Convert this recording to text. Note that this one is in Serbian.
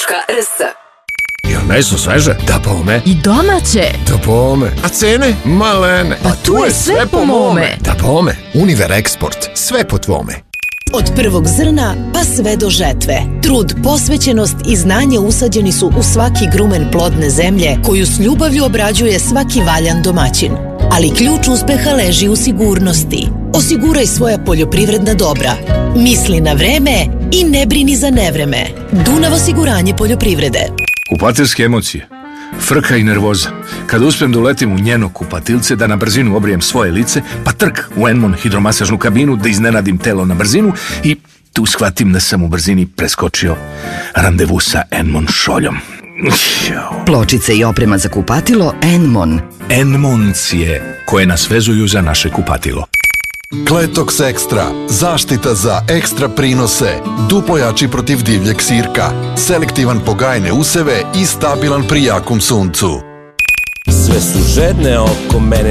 Podster.rs. Jel meso sveže? Da bome. I domaće. Da bome. A cene? Malene. Pa tu je sve po mome. Da bome. Univer Eksport. Sve po tvome. Od prvog zrna pa sve do žetve. Trud, posvećenost i znanje usađeni su u svaki grumen plodne zemlje koju s ljubavlju obrađuje svaki valjan domaćin. Ali ključ uspeha leži u sigurnosti. Osiguraj svoja poljoprivredna dobra. Misli na vreme i ne brini za nevreme. Dunav osiguranje poljoprivrede. Kupatilske emocije, frka i nervoza. Kada uspem da uletim u njeno kupatilce, da na brzinu obrijem svoje lice, pa trk u Enmon hidromasažnu kabinu, da iznenadim telo na brzinu i tu shvatim da sam u brzini preskočio randevu sa Enmon šoljom. Pločice i oprema za kupatilo Enmon. Enmoncije koje nas vezuju za naše kupatilo. Kletox Extra, zaštita za ekstra prinose, duplo jači protiv divljeg sirka, selektivan po gajne useve i stabilan pri jakom suncu. Sve su žedne oko mene.